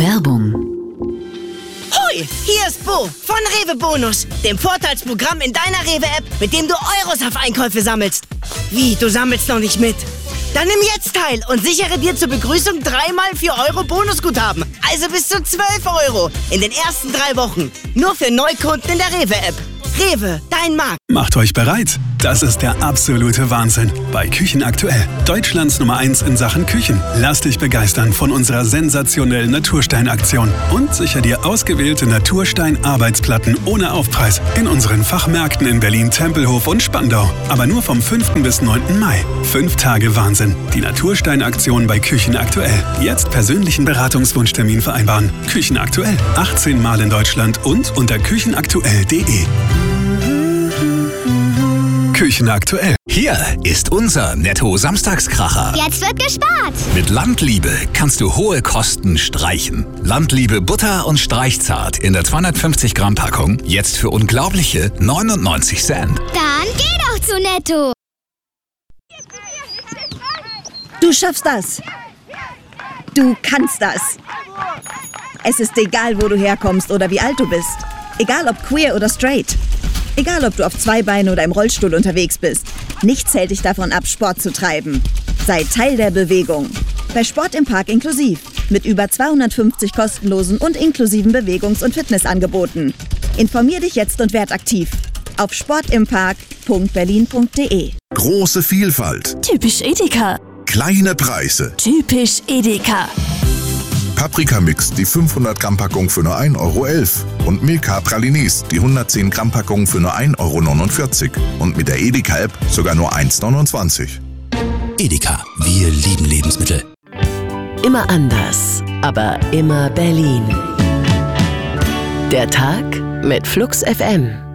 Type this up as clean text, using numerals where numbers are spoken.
Werbung. Hoi, hier ist Bo von Rewe Bonus, dem Vorteilsprogramm in deiner Rewe-App, mit dem du Euros auf Einkäufe sammelst. Wie, du sammelst noch nicht mit? Dann nimm jetzt teil und sichere dir zur Begrüßung 3x 4 Euro Bonusguthaben. Also bis zu 12 Euro in den ersten 3 Wochen. Nur für Neukunden in der Rewe-App. Rewe, dein Markt. Macht euch bereit. Das ist der absolute Wahnsinn. Bei Küchen aktuell. Deutschlands Nummer 1 in Sachen Küchen. Lass dich begeistern von unserer sensationellen Naturstein-Aktion. Und sicher dir ausgewählte Naturstein-Arbeitsplatten ohne Aufpreis. In unseren Fachmärkten in Berlin, Tempelhof und Spandau. Aber nur vom 5. bis 9. Mai. 5 Tage Wahnsinn. Die Naturstein-Aktion bei Küchen aktuell. Jetzt persönlichen Beratungswunschtermin vereinbaren. Küchen aktuell. 18 Mal in Deutschland und unter küchenaktuell.de. Küchen aktuell. Hier ist unser Netto-Samstagskracher. Jetzt wird gespart. Mit Landliebe kannst du hohe Kosten streichen. Landliebe Butter und Streichzart in der 250 Gramm Packung jetzt für unglaubliche 99 Cent. Dann geh doch zu Netto. Du schaffst das. Du kannst das. Es ist egal, wo du herkommst oder wie alt du bist. Egal ob queer oder straight. Egal, ob du auf 2 Beinen oder im Rollstuhl unterwegs bist. Nichts hält dich davon ab, Sport zu treiben. Sei Teil der Bewegung. Bei Sport im Park inklusiv. Mit über 250 kostenlosen und inklusiven Bewegungs- und Fitnessangeboten. Informier dich jetzt und werd aktiv. Auf sportimpark.berlin.de. Große Vielfalt. Typisch Edeka. Kleine Preise. Typisch Edeka. Paprika-Mix, die 500 Gramm Packung für nur 1,11 Euro. Und Milka Pralines, die 110 Gramm Packung für nur 1,49 Euro. Und mit der Edeka-App sogar nur 1,29 €. Edeka, wir lieben Lebensmittel. Immer anders, aber immer Berlin. Der Tag mit Flux FM.